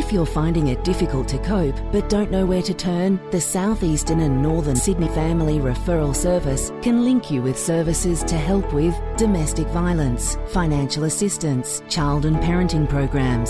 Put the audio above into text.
If you're finding it difficult to cope but don't know where to turn, the South Eastern and Northern Sydney Family Referral Service can link you with services to help with domestic violence, financial assistance, child and parenting programs,